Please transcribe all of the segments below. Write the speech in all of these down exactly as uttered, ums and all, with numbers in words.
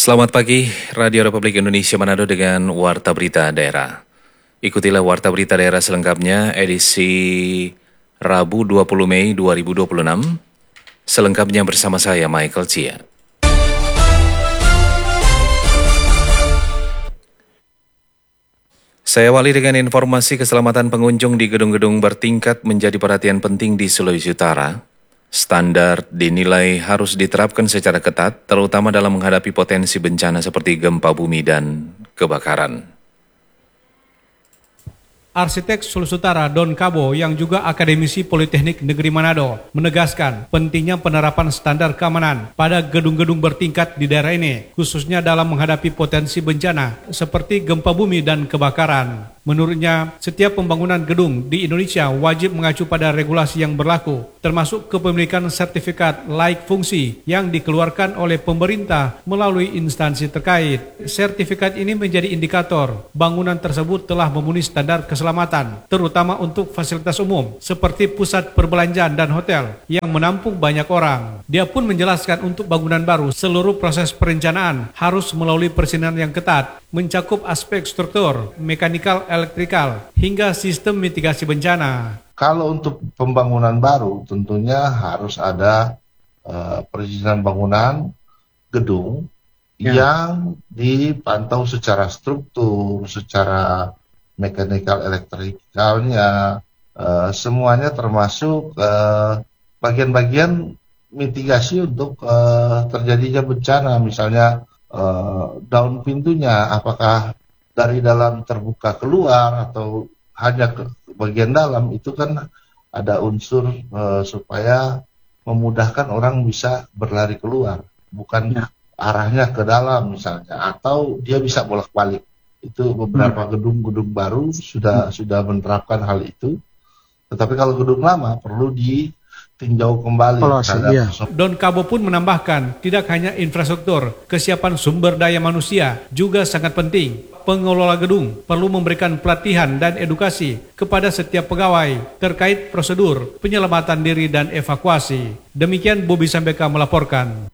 Selamat pagi, Radio Republik Indonesia Manado dengan Warta Berita Daerah. Ikutilah Warta Berita Daerah selengkapnya edisi Rabu dua puluh Mei dua ribu dua puluh enam. Selengkapnya bersama saya Michael Chia. Saya awali dengan informasi keselamatan pengunjung di gedung-gedung bertingkat menjadi perhatian penting di Sulawesi Utara. Standar dinilai harus diterapkan secara ketat, terutama dalam menghadapi potensi bencana seperti gempa bumi dan kebakaran. Arsitek Sulawesi Utara Don Cabo yang juga akademisi Politeknik Negeri Manado menegaskan pentingnya penerapan standar keamanan pada gedung-gedung bertingkat di daerah ini, khususnya dalam menghadapi potensi bencana seperti gempa bumi dan kebakaran. Menurutnya, setiap pembangunan gedung di Indonesia wajib mengacu pada regulasi yang berlaku, termasuk kepemilikan sertifikat layak fungsi yang dikeluarkan oleh pemerintah melalui instansi terkait. Sertifikat ini menjadi indikator bangunan tersebut telah memenuhi standar keselamatan, terutama untuk fasilitas umum seperti pusat perbelanjaan dan hotel yang menampung banyak orang. Dia pun menjelaskan untuk bangunan baru, seluruh proses perencanaan harus melalui persalinan yang ketat, mencakup aspek struktur, mekanikal, elektrikal, hingga sistem mitigasi bencana. Kalau untuk pembangunan baru, tentunya harus ada uh, perizinan bangunan gedung ya, yang dipantau secara struktur, secara mekanikal, elektrikalnya, uh, semuanya termasuk uh, bagian-bagian mitigasi untuk uh, terjadinya bencana, misalnya uh, daun pintunya, apakah dari dalam terbuka keluar atau hanya ke bagian dalam, itu kan ada unsur e, supaya memudahkan orang bisa berlari keluar, bukan arahnya ke dalam misalnya, atau dia bisa bolak-balik. Itu beberapa gedung-gedung baru sudah hmm. sudah menerapkan hal itu. Tetapi kalau gedung lama perlu ditinjau kembali. Iya. Don Cabo pun menambahkan, tidak hanya infrastruktur, kesiapan sumber daya manusia juga sangat penting. Pengelola gedung perlu memberikan pelatihan dan edukasi kepada setiap pegawai terkait prosedur penyelamatan diri dan evakuasi. Demikian Bobi Sambeka melaporkan.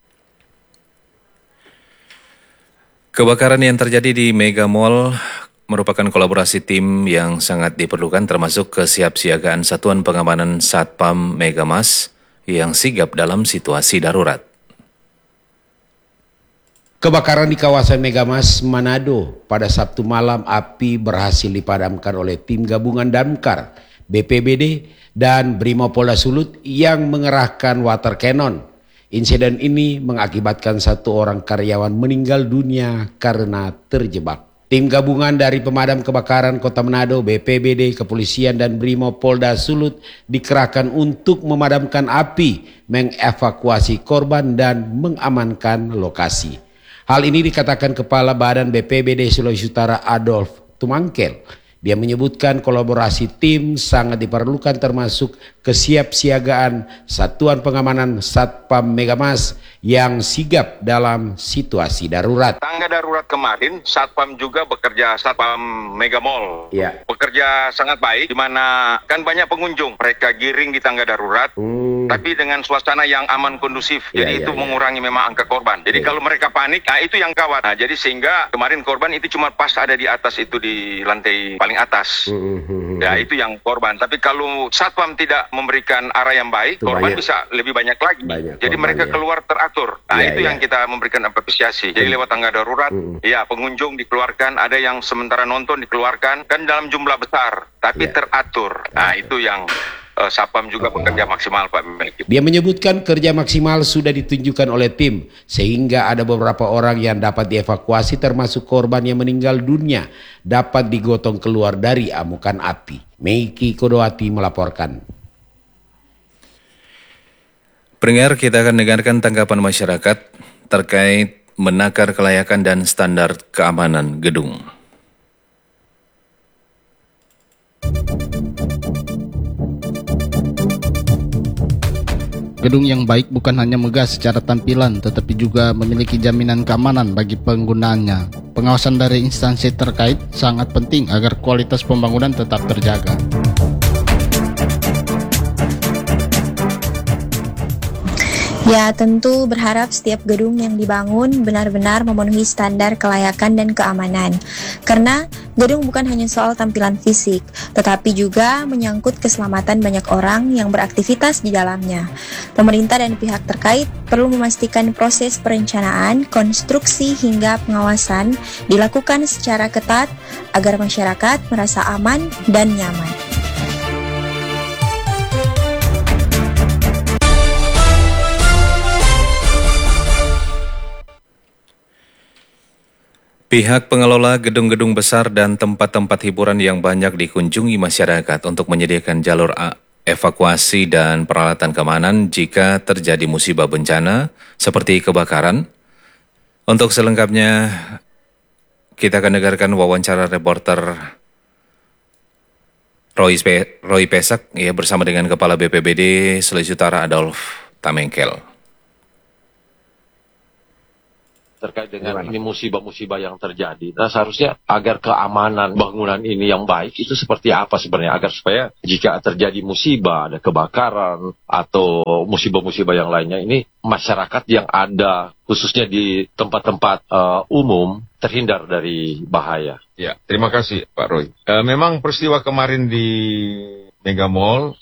Kebakaran yang terjadi di Mega Mall merupakan kolaborasi tim yang sangat diperlukan, termasuk kesiapsiagaan Satuan Pengamanan Satpam Megamas yang sigap dalam situasi darurat. Kebakaran di kawasan Megamas Manado pada Sabtu malam, api berhasil dipadamkan oleh tim gabungan Damkar, B P B D, dan Brimopolda Sulut yang mengerahkan water cannon. Insiden ini mengakibatkan satu orang karyawan meninggal dunia karena terjebak. Tim gabungan dari Pemadam Kebakaran Kota Manado, B P B D, Kepolisian, dan Brimopolda Sulut dikerahkan untuk memadamkan api, mengevakuasi korban, dan mengamankan lokasi. Hal ini dikatakan Kepala Badan B P B D Sulawesi Utara Adolf Tumangkel. Dia menyebutkan kolaborasi tim sangat diperlukan, termasuk kesiapsiagaan Satuan Pengamanan Satpam Megamas yang sigap dalam situasi darurat. Tangga darurat kemarin, Satpam juga bekerja, Satpam Mega Mall ya, bekerja sangat baik, di mana kan banyak pengunjung, mereka giring di tangga darurat, hmm. tapi dengan suasana yang aman kondusif, ya, jadi ya, itu ya. mengurangi memang angka korban. Jadi ya. kalau mereka panik, nah itu yang gawat. Nah, jadi sehingga kemarin korban itu cuma pas ada di atas, itu di lantai paling atas, hmm. ya itu yang korban. Tapi kalau Satpam tidak memberikan arah yang baik, itu korban banyak. bisa lebih banyak lagi. Banyak jadi korban, mereka ya. keluar teratur. Nah ya, itu ya. yang kita memberikan apresiasi. Jadi lewat tangga darurat, hmm. ya pengunjung dikeluarkan, ada yang sementara nonton dikeluarkan, kan dalam jumlah besar, tapi ya. teratur. Nah itu yang uh, Satpam juga oh. bekerja maksimal, Pak. Dia menyebutkan kerja maksimal sudah ditunjukkan oleh tim, sehingga ada beberapa orang yang dapat dievakuasi, termasuk korban yang meninggal dunia dapat digotong keluar dari amukan api. Meiki Kodowati melaporkan. Pendengar, kita akan dengarkan tanggapan masyarakat terkait menakar kelayakan dan standar keamanan gedung. Gedung yang baik bukan hanya megah secara tampilan, tetapi juga memiliki jaminan keamanan bagi penggunaannya. Pengawasan dari instansi terkait sangat penting agar kualitas pembangunan tetap terjaga. Ya, tentu berharap setiap gedung yang dibangun benar-benar memenuhi standar kelayakan dan keamanan. Karena gedung bukan hanya soal tampilan fisik, tetapi juga menyangkut keselamatan banyak orang yang beraktivitas di dalamnya. Pemerintah dan pihak terkait perlu memastikan proses perencanaan, konstruksi hingga pengawasan dilakukan secara ketat agar masyarakat merasa aman dan nyaman. Pihak pengelola gedung-gedung besar dan tempat-tempat hiburan yang banyak dikunjungi masyarakat untuk menyediakan jalur evakuasi dan peralatan keamanan jika terjadi musibah bencana seperti kebakaran. Untuk selengkapnya, kita akan dengarkan wawancara reporter Roy, Pe- Roy Pesak ya, bersama dengan Kepala B P B D Sulawesi Utara Adolf Tamengkel. Terkait dengan ini musibah-musibah yang terjadi. Nah, seharusnya agar keamanan bangunan ini yang baik itu seperti apa sebenarnya, agar supaya jika terjadi musibah, ada kebakaran atau musibah-musibah yang lainnya, ini masyarakat yang ada khususnya di tempat-tempat uh, umum terhindar dari bahaya. Ya, terima kasih Pak Roy. Uh, memang peristiwa kemarin di Mega Mall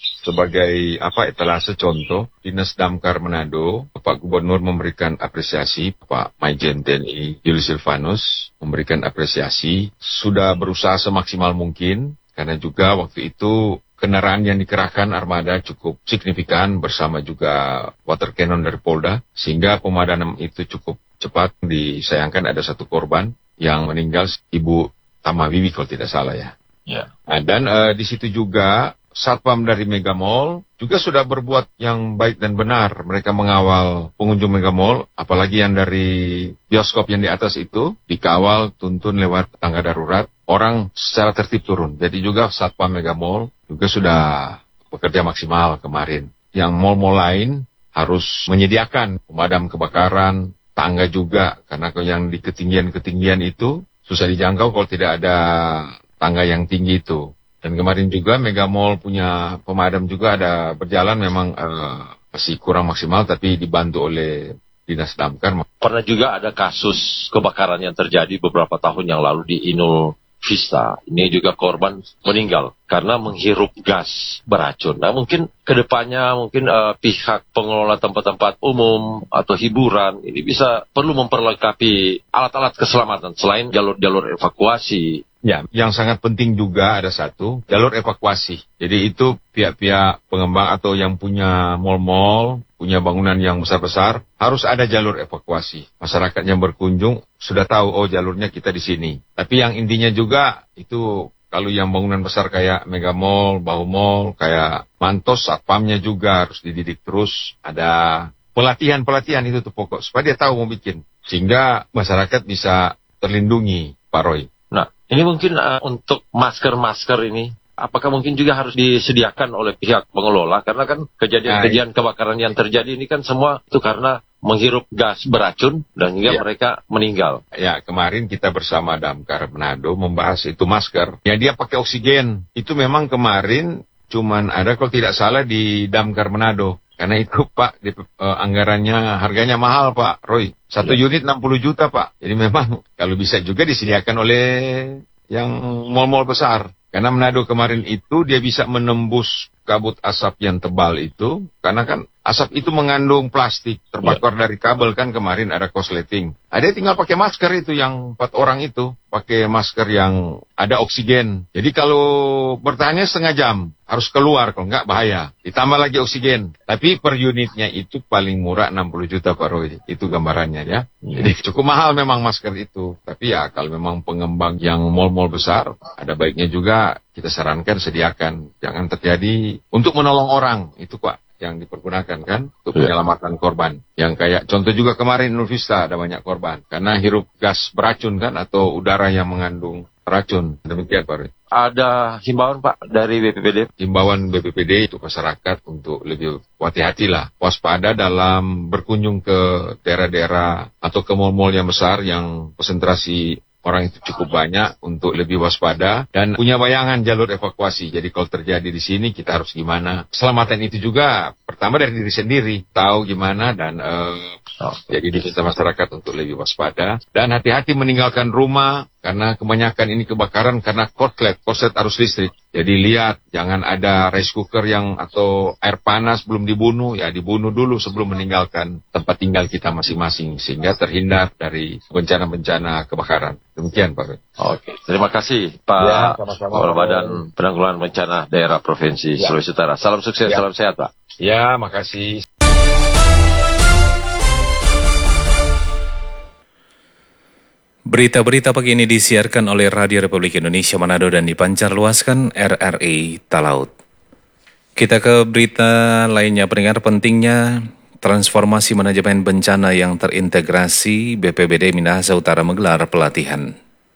sebagai apa etalase contoh, Dinas Damkar Manado, Bapak Gubernur memberikan apresiasi, Pak Maijen T N I Julius Silvanus memberikan apresiasi, sudah berusaha semaksimal mungkin, karena juga waktu itu kendaraan yang dikerahkan armada cukup signifikan bersama juga water cannon dari Polda, sehingga pemadaman itu cukup cepat. Disayangkan ada satu korban yang meninggal, Ibu Tama Wiwi kalau tidak salah ya. Ya. Nah, dan uh, di situ juga Satpam dari Mega Mall juga sudah berbuat yang baik dan benar. Mereka mengawal pengunjung Mega Mall, apalagi yang dari bioskop yang di atas itu, dikawal tuntun lewat tangga darurat. Orang secara tertib turun. Jadi juga Satpam Mega Mall juga sudah bekerja maksimal kemarin. Yang mall-mall lain harus menyediakan pemadam kebakaran, tangga juga. Karena yang di ketinggian-ketinggian itu susah dijangkau kalau tidak ada tangga yang tinggi itu. Dan kemarin juga Mega Mall punya pemadam juga ada berjalan, memang uh, masih kurang maksimal tapi dibantu oleh Dinas Damkar. Pernah juga ada kasus kebakaran yang terjadi beberapa tahun yang lalu di Inul Vista. Ini juga korban meninggal karena menghirup gas beracun. Nah, mungkin kedepannya mungkin uh, pihak pengelola tempat-tempat umum atau hiburan ini bisa perlu memperlengkapi alat-alat keselamatan selain jalur-jalur evakuasi. Ya, yang sangat penting juga ada satu, jalur evakuasi. Jadi itu pihak-pihak pengembang atau yang punya mal-mal, punya bangunan yang besar-besar, harus ada jalur evakuasi. Masyarakat yang berkunjung sudah tahu, oh jalurnya kita di sini. Tapi yang intinya juga itu kalau yang bangunan besar kayak Mega Mall, Bahu Mall, kayak Mantos, satpamnya juga harus dididik terus. Ada pelatihan-pelatihan itu tuh pokok, supaya dia tahu mau bikin. Sehingga masyarakat bisa terlindungi, Pak Roy. Nah, ini mungkin uh, untuk masker-masker ini, apakah mungkin juga harus disediakan oleh pihak pengelola? Karena kan kejadian-kejadian kebakaran yang terjadi ini kan semua itu karena menghirup gas beracun dan hingga ya. mereka meninggal. Ya, kemarin kita bersama Damkar Manado membahas itu masker. Ya, dia pakai oksigen. Itu memang kemarin cuman ada kalau tidak salah di Damkar Manado. Karena itu Pak, di, uh, anggarannya harganya mahal Pak Roy. Satu ya. unit enam puluh juta Pak. Jadi memang kalau bisa juga disediakan oleh yang mal-mal besar. Karena Manado kemarin itu dia bisa menembus kabut asap yang tebal itu. Karena kan asap itu mengandung plastik. Terbakar ya. dari kabel kan kemarin ada korsleting. Ada tinggal pakai masker itu yang empat orang itu. Pakai masker yang ada oksigen. Jadi kalau bertahannya setengah jam. Harus keluar, kalau enggak bahaya. Ditambah lagi oksigen. Tapi per unitnya itu paling murah enam puluh juta Pak Roy. Itu gambarannya ya. Hmm. Jadi cukup mahal memang masker itu. Tapi ya kalau memang pengembang yang mal-mal besar, ada baiknya juga kita sarankan sediakan. Jangan terjadi untuk menolong orang. Itu Pak yang dipergunakan kan. Untuk penyelamatan korban. Yang kayak contoh juga kemarin Inul Vista ada banyak korban. Karena hirup gas beracun kan. Atau udara yang mengandung racun. Demikian Pak Roy. Ada himbauan Pak dari B P P D? Himbauan B P P D untuk masyarakat untuk lebih hati-hatilah, waspada dalam berkunjung ke daerah-daerah atau ke mal-mal yang besar yang konsentrasi orang itu cukup banyak untuk lebih waspada dan punya bayangan jalur evakuasi. Jadi kalau terjadi di sini kita harus gimana. Keselamatan itu juga pertama dari diri sendiri, tahu gimana dan uh, oh, jadi diminta masyarakat untuk lebih waspada dan hati-hati meninggalkan rumah karena kebanyakan ini kebakaran karena korslet, korslet arus listrik. Jadi lihat jangan ada rice cooker yang atau air panas belum dibunuh, ya dibunuh dulu sebelum meninggalkan tempat tinggal kita masing-masing sehingga terhindar dari bencana-bencana kebakaran. Demikian Pak. Oke, terima kasih Pak Ya, sama-sama. Kepala Badan Penanggulangan Bencana Daerah Provinsi Ya. Sulawesi Utara. Salam sukses, Ya. salam sehat Pak. Ya, makasih. Berita-berita pagi ini disiarkan oleh Radio Republik Indonesia Manado dan dipancarluaskan R R I Talaut. Kita ke berita lainnya, pendengar. Pentingnya transformasi manajemen bencana yang terintegrasi, B P B D Minahasa Utara menggelar pelatihan.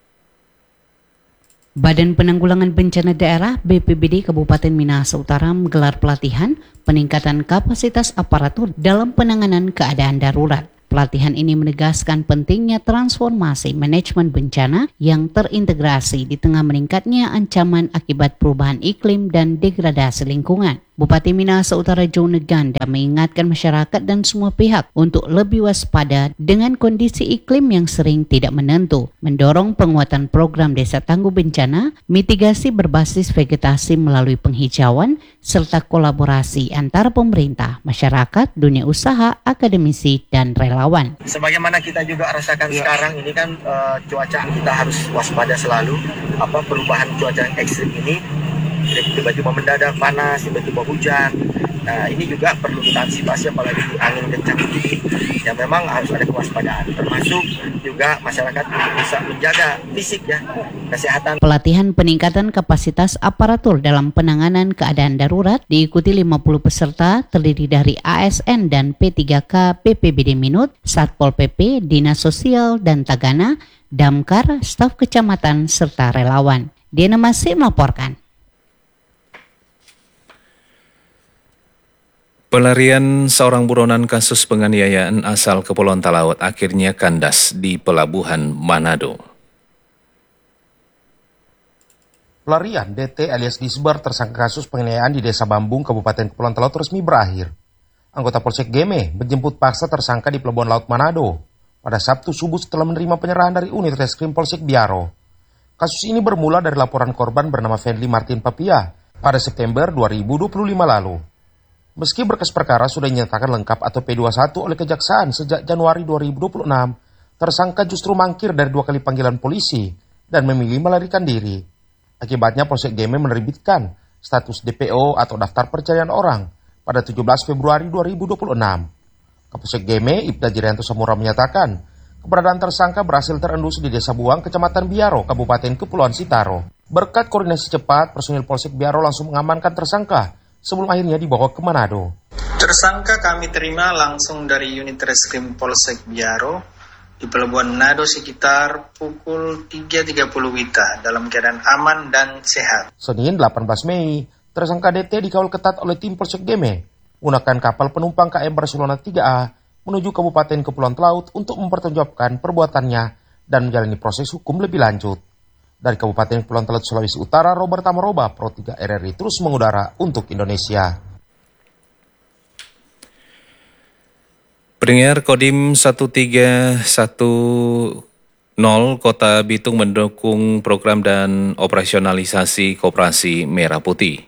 Badan Penanggulangan Bencana Daerah B P B D Kabupaten Minahasa Utara menggelar pelatihan peningkatan kapasitas aparatur dalam penanganan keadaan darurat. Pelatihan ini menegaskan pentingnya transformasi manajemen bencana yang terintegrasi di tengah meningkatnya ancaman akibat perubahan iklim dan degradasi lingkungan. Bupati Minahasa Utara John Neganda mengingatkan masyarakat dan semua pihak untuk lebih waspada dengan kondisi iklim yang sering tidak menentu, mendorong penguatan program Desa Tangguh Bencana, mitigasi berbasis vegetasi melalui penghijauan, serta kolaborasi antara pemerintah, masyarakat, dunia usaha, akademisi, dan relawan. Sebagaimana kita juga rasakan ya. Sekarang ini kan uh, cuaca kita harus waspada selalu, apa perubahan cuaca yang ekstrim ini, tiba-tiba mendadak panas, tiba-tiba hujan. Nah ini juga perlu kita antisipasi, apalagi angin kencang ini. Ya memang harus ada kewaspadaan, termasuk juga masyarakat bisa menjaga fisik ya, kesehatan. Pelatihan peningkatan kapasitas aparatur dalam penanganan keadaan darurat diikuti lima puluh peserta terdiri dari A S N dan P tiga K B P B D Minut, Satpol P P, Dinas Sosial dan Tagana, Damkar, staf kecamatan, serta relawan. Diana masih melaporkan. Pelarian seorang buronan kasus penganiayaan asal Kepulauan Talaut akhirnya kandas di Pelabuhan Manado. Pelarian D T alias Disbar tersangka kasus penganiayaan di Desa Bambung, Kabupaten Kepulauan Talaut resmi berakhir. Anggota Polsek Geme menjemput paksa tersangka di Pelabuhan Laut Manado pada Sabtu subuh setelah menerima penyerahan dari unit reskrim Polsek Biaro. Kasus ini bermula dari laporan korban bernama Fenly Martin Papia pada September dua ribu dua puluh lima lalu. Meski berkas perkara sudah dinyatakan lengkap atau P dua puluh satu oleh Kejaksaan sejak Januari dua ribu dua puluh enam, tersangka justru mangkir dari dua kali panggilan polisi dan memilih melarikan diri. Akibatnya Polsek Geme menerbitkan status D P O atau daftar pencarian orang pada tujuh belas Februari dua ribu dua puluh enam. Kapolsek Geme, Ibda Jirianto Samura menyatakan, keberadaan tersangka berhasil terendus di Desa Buang, Kecamatan Biaro, Kabupaten Kepulauan Sitaro. Berkat koordinasi cepat, personil Polsek Biaro langsung mengamankan tersangka sebelum akhirnya dibawa ke Manado. Tersangka kami terima langsung dari unit reskrim Polsek Biaro di Pelabuhan Manado sekitar pukul tiga tiga puluh Wita dalam keadaan aman dan sehat. Senin delapan belas Mei, tersangka D T dikawal ketat oleh tim Polsek Geme menggunakan kapal penumpang K M Barcelona tiga A menuju Kabupaten Kepulauan Talaut untuk mempertanggungjawabkan perbuatannya dan menjalani proses hukum lebih lanjut. Dari Kabupaten Kepulauan Talaut, Sulawesi Utara, Robert Tamaroba, Pro tiga R R I terus mengudara untuk Indonesia. Pendengar, Kodim satu tiga satu nol Kota Bitung mendukung program dan operasionalisasi Koperasi Merah Putih.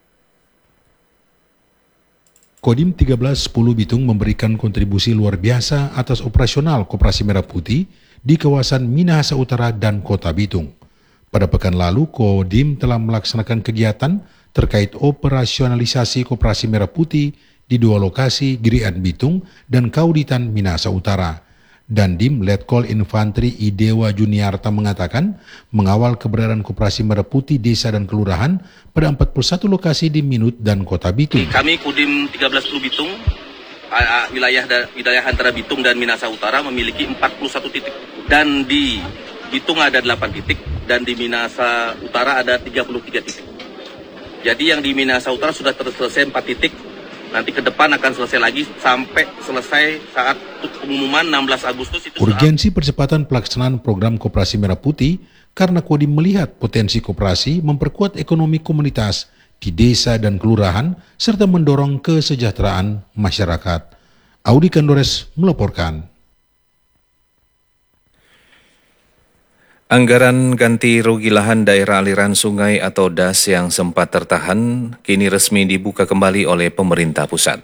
Kodim seribu tiga ratus sepuluh Bitung memberikan kontribusi luar biasa atas operasional Koperasi Merah Putih di kawasan Minahasa Utara dan Kota Bitung. Pada pekan lalu, Kodim telah melaksanakan kegiatan terkait operasionalisasi Koperasi Merah Putih di dua lokasi, Girian Bitung dan Kauditan Minahasa Utara. Dandim Letkol Infanteri Idewa Juniarta mengatakan mengawal keberadaan Koperasi Merah Putih desa dan kelurahan pada empat puluh satu lokasi di Minut dan Kota Bitung. Kami Kodim seribu tiga ratus sepuluh Bitung, wilayah wilayah antara Bitung dan Minahasa Utara memiliki empat puluh satu titik, dan di Bitung ada delapan titik dan di Minahasa Utara ada tiga puluh tiga titik. Jadi yang di Minahasa Utara sudah terselesai empat titik nanti ke depan akan selesai lagi sampai selesai saat pengumuman enam belas Agustus itu. Urgensi percepatan pelaksanaan program Koperasi Merah Putih karena Kodim melihat potensi koperasi memperkuat ekonomi komunitas di desa dan kelurahan serta mendorong kesejahteraan masyarakat. Audi Kandores melaporkan. Anggaran ganti rugi lahan daerah aliran sungai atau D A S yang sempat tertahan kini resmi dibuka kembali oleh pemerintah pusat.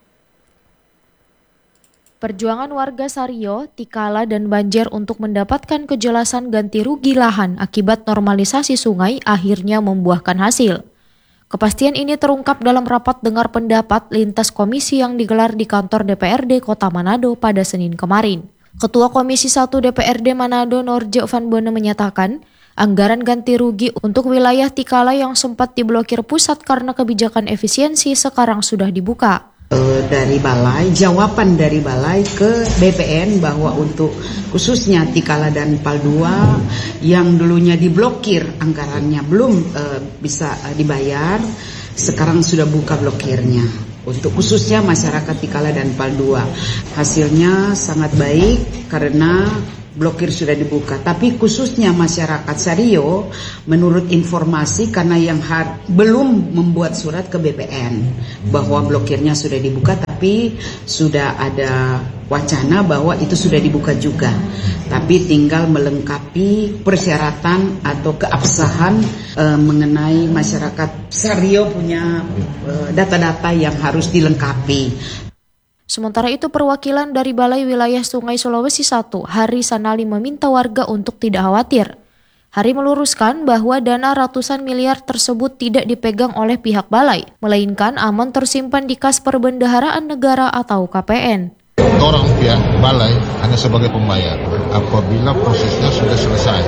Perjuangan warga Sario, Tikala, dan Banjer untuk mendapatkan kejelasan ganti rugi lahan akibat normalisasi sungai akhirnya membuahkan hasil. Kepastian ini terungkap dalam rapat dengar pendapat lintas komisi yang digelar di kantor D P R D Kota Manado pada Senin kemarin. Ketua Komisi satu D P R D Manado Norjo Van Bone menyatakan, anggaran ganti rugi untuk wilayah Tikala yang sempat diblokir pusat karena kebijakan efisiensi sekarang sudah dibuka. Dari Balai, jawaban dari Balai ke B P N bahwa untuk khususnya Tikala dan Pal dua yang dulunya diblokir anggarannya belum uh, bisa uh, dibayar, sekarang sudah buka blokirnya. Untuk khususnya masyarakat Tikala dan Pal dua. Hasilnya sangat baik karena blokir sudah dibuka. Tapi khususnya masyarakat Sario, menurut informasi karena yang har- belum membuat surat ke B P N bahwa blokirnya sudah dibuka, tapi sudah ada wacana bahwa itu sudah dibuka juga. Tapi tinggal melengkapi persyaratan atau keabsahan e, mengenai masyarakat Sario punya e, data-data yang harus dilengkapi. Sementara itu perwakilan dari Balai Wilayah Sungai Sulawesi satu, Hari Sanali meminta warga untuk tidak khawatir. Hari meluruskan bahwa dana ratusan miliar tersebut tidak dipegang oleh pihak Balai, melainkan aman tersimpan di Kas Perbendaharaan Negara atau K P N. Orang pihak Balai hanya sebagai pembayar apabila prosesnya sudah selesai.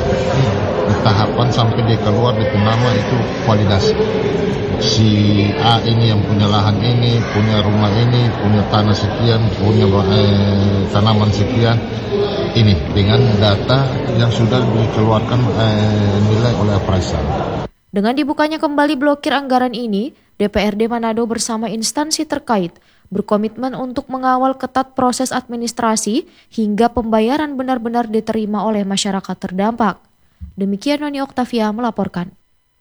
Di tahapan sampai dia keluar di nama itu validasi. Si A ini yang punya lahan ini, punya rumah ini, punya tanah sekian, punya eh, tanaman sekian, ini dengan data yang sudah dikeluarkan eh, nilai oleh appraisal. Dengan dibukanya kembali blokir anggaran ini, D P R D Manado bersama instansi terkait berkomitmen untuk mengawal ketat proses administrasi hingga pembayaran benar-benar diterima oleh masyarakat terdampak. Demikian Noni Oktavia melaporkan.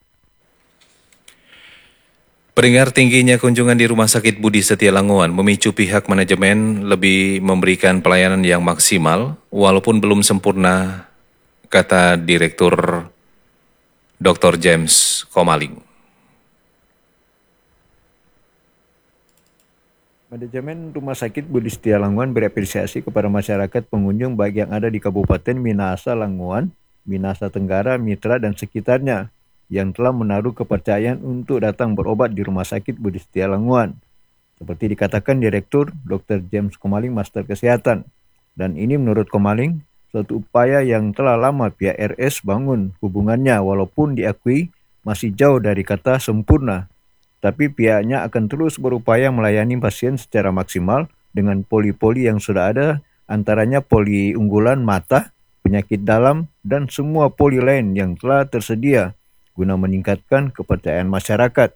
Pendengar, tingginya kunjungan di Rumah Sakit Budi Setia Languan memicu pihak manajemen lebih memberikan pelayanan yang maksimal walaupun belum sempurna, kata Direktur Doktor James Komaling. Manajemen Rumah Sakit Budi Setia Languan berapresiasi kepada masyarakat pengunjung baik yang ada di Kabupaten Minahasa Languan, Minahasa Tenggara, Mitra, dan sekitarnya yang telah menaruh kepercayaan untuk datang berobat di Rumah Sakit Budi Setia Languan. Seperti dikatakan Direktur Doktor James Komaling, Master Kesehatan. Dan ini menurut Komaling, suatu upaya yang telah lama pihak R S bangun hubungannya walaupun diakui masih jauh dari kata sempurna. Tapi pihaknya akan terus berupaya melayani pasien secara maksimal dengan poli-poli yang sudah ada, antaranya poli unggulan mata, penyakit dalam, dan semua poli lain yang telah tersedia guna meningkatkan kepercayaan masyarakat.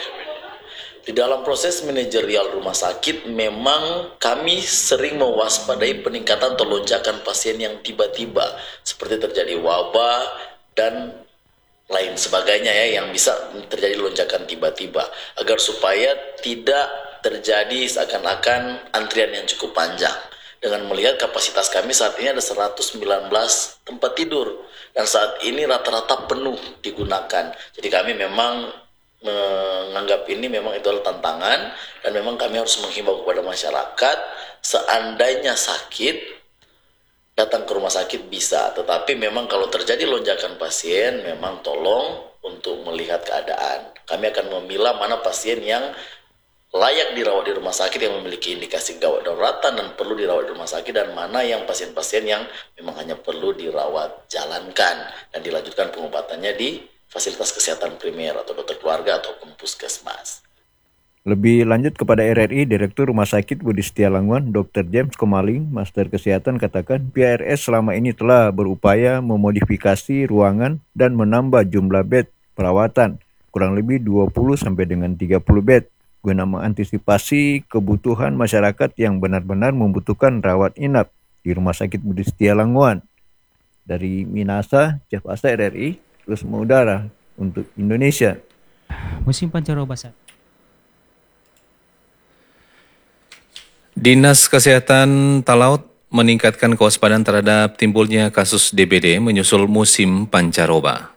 Di dalam proses manajerial rumah sakit, memang kami sering mewaspadai peningkatan atau lonjakan pasien yang tiba-tiba, seperti terjadi wabah dan lain sebagainya ya, yang bisa terjadi lonjakan tiba-tiba, agar supaya tidak terjadi seakan-akan antrian yang cukup panjang. Dengan melihat kapasitas kami saat ini ada seratus sembilan belas tempat tidur, dan saat ini rata-rata penuh digunakan. Jadi kami memang menganggap ini memang itu adalah tantangan, dan memang kami harus menghimbau kepada masyarakat, seandainya sakit, datang ke rumah sakit bisa, tetapi memang kalau terjadi lonjakan pasien, memang tolong untuk melihat keadaan. Kami akan memilah mana pasien yang layak dirawat di rumah sakit yang memiliki indikasi gawat daruratan dan perlu dirawat di rumah sakit, dan mana yang pasien-pasien yang memang hanya perlu dirawat jalankan dan dilanjutkan pengobatannya di fasilitas kesehatan primer atau dokter keluarga ataupun puskesmas. Lebih lanjut kepada R R I, Direktur Rumah Sakit Budi Setia Languan, Doktor James Komaling, Master Kesehatan, katakan pihak R S selama ini telah berupaya memodifikasi ruangan dan menambah jumlah bed perawatan, kurang lebih dua puluh sampai dengan tiga puluh bed. guna mengantisipasi kebutuhan masyarakat yang benar-benar membutuhkan rawat inap di Rumah Sakit Budi Setia Languan. Dari Minasa, Jeff Asa R R I, terus mengudara untuk Indonesia. Musim pancaroba saat Dinas Kesehatan Talaut meningkatkan kewaspadaan terhadap timbulnya kasus D B D menyusul musim pancaroba.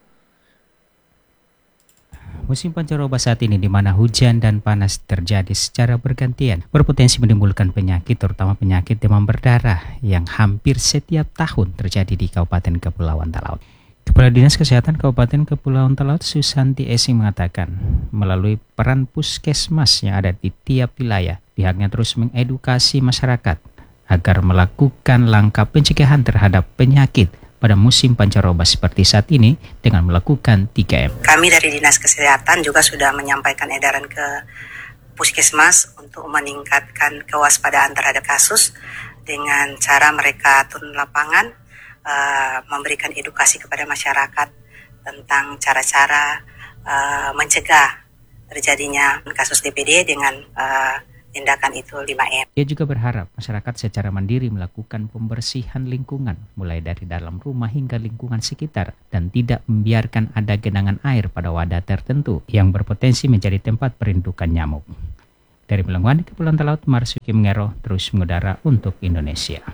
Musim pancaroba saat ini di mana hujan dan panas terjadi secara bergantian berpotensi menimbulkan penyakit, terutama penyakit demam berdarah yang hampir setiap tahun terjadi di Kabupaten Kepulauan Talaut. Kepala Dinas Kesehatan Kabupaten Kepulauan Talaut Susanti Esing mengatakan melalui peran puskesmas yang ada di tiap wilayah, pihaknya terus mengedukasi masyarakat agar melakukan langkah pencegahan terhadap penyakit pada musim pancaroba seperti saat ini dengan melakukan tiga M. Kami dari Dinas Kesehatan juga sudah menyampaikan edaran ke puskesmas untuk meningkatkan kewaspadaan terhadap kasus dengan cara mereka turun lapangan, uh, memberikan edukasi kepada masyarakat tentang cara-cara uh, mencegah terjadinya kasus D B D dengan uh, tindakan itu lima M. Ia juga berharap masyarakat secara mandiri melakukan pembersihan lingkungan mulai dari dalam rumah hingga lingkungan sekitar dan tidak membiarkan ada genangan air pada wadah tertentu yang berpotensi menjadi tempat perindukan nyamuk. Dari Melengwan, Kepulauan Talaut, Marsuki Mengero terus mengudara untuk Indonesia.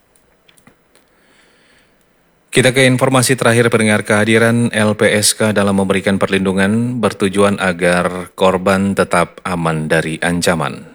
Kita ke informasi terakhir pendengar. Kehadiran L P S K dalam memberikan perlindungan bertujuan agar korban tetap aman dari ancaman.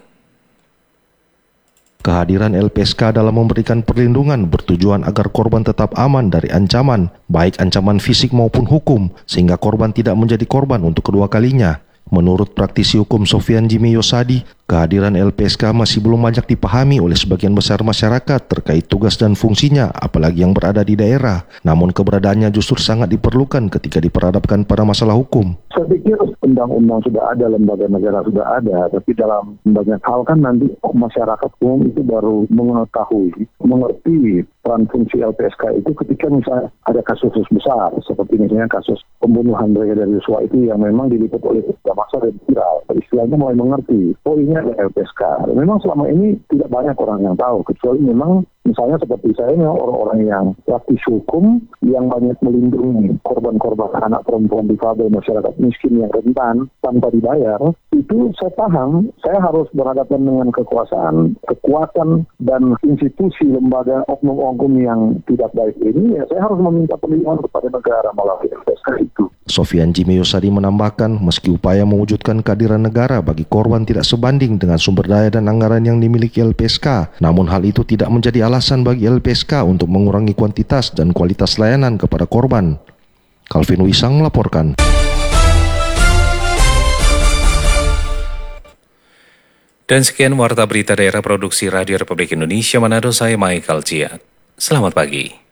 Kehadiran L P S K dalam memberikan perlindungan bertujuan agar korban tetap aman dari ancaman, baik ancaman fisik maupun hukum, sehingga korban tidak menjadi korban untuk kedua kalinya. Menurut praktisi hukum Sofian Jimmy Yosadi, kehadiran L P S K masih belum banyak dipahami oleh sebagian besar masyarakat terkait tugas dan fungsinya, apalagi yang berada di daerah. Namun keberadaannya justru sangat diperlukan ketika diperhadapkan pada masalah hukum. Saya pikir undang-undang sudah ada, lembaga negara sudah ada, tapi dalam banyak hal kan nanti masyarakat umum itu baru mengetahui, mengerti peran fungsi L P S K itu ketika misalnya ada kasus-kasus besar, seperti misalnya kasus pembunuhan Brigadir Yosua itu yang memang diliput oleh masa dan viral. Istilahnya mulai mengerti, oh ini ada L P S K. Memang selama ini tidak banyak orang yang tahu, kecuali memang misalnya seperti saya, orang-orang yang praktisi hukum yang banyak melindungi korban-korban anak perempuan difabel, masyarakat miskin yang rentan tanpa dibayar, itu saya paham, saya harus berhadapan dengan kekuasaan, kekuatan, dan institusi lembaga oknum-oknum yang tidak baik ini, ya saya harus meminta perlindungan kepada negara melalui L P S K itu. Sofian Jimmy Yosadi menambahkan, meski upaya mewujudkan kehadiran negara bagi korban tidak sebanding dengan sumber daya dan anggaran yang dimiliki L P S K, namun hal itu tidak menjadi alasan bagi L P S K untuk mengurangi kuantitas dan kualitas layanan kepada korban. Calvin Wisang melaporkan. Dan sekian warta berita daerah produksi Radio Republik Indonesia Manado, saya Michael Cia. Selamat pagi.